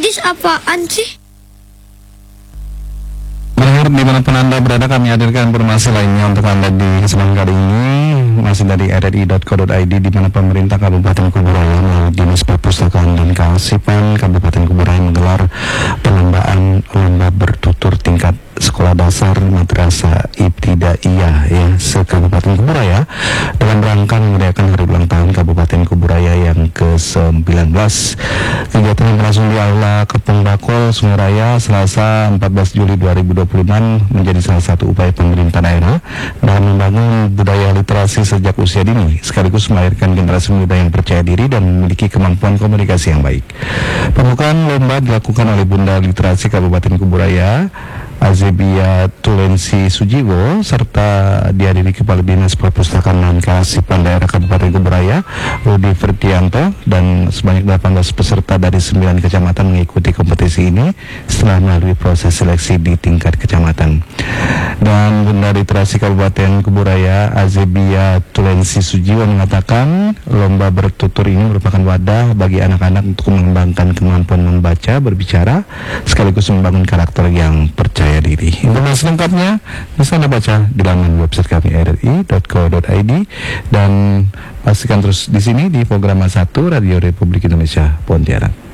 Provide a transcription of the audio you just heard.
Gadis apaan sih? Berharap dimanapun Anda berada, kami hadirkan informasi lainnya untuk Anda di kesempatan kali ini. Masih dari rri.co.id, di mana pemerintah Kabupaten Kuburaya melalui Dinas Perpustakaan dan Kearsipan Kabupaten Kuburaya menggelar perlombaan lomba bertutur tingkat sekolah dasar madrasah ibtidaiyah ya se-Kabupaten Kuburaya dalam rangka merayakan hari ulang tahun Kabupaten Kuburaya yang ke-19. Kegiatan yang berlangsung di Aula Kepung Bakol, Sungai Raya, Selasa 14 Juli 2026 menjadi salah satu upaya pemerintah daerah dalam membangun budaya literasi sejak usia dini, sekaligus melahirkan generasi muda yang percaya diri dan memiliki kemampuan komunikasi yang baik. Pembukaan lomba dilakukan oleh Bunda Literasi Kabupaten Kuburaya, Azebia Tulensi Sujiwo, serta dihadiri Kepala Dinas Perpustakaan dan Kearsipan Daerah Kabupaten Kuburaya, Rudi Ferdianto, dan sebanyak 18 peserta dari 9 kecamatan mengikuti kompetisi ini setelah melalui proses seleksi di tingkat kecamatan. Dan Bunda Literasi Kabupaten Kuburaya, Azebia Tulensi Sujiwo, mengatakan lomba bertutur ini merupakan wadah bagi anak-anak untuk mengembangkan kemampuan membaca, berbicara, sekaligus membangun karakter yang percaya diri. Informasi lengkapnya bisa Anda baca di laman website kami rri.co.id, dan pastikan terus di sini di program 1 Radio Republik Indonesia Pontianak.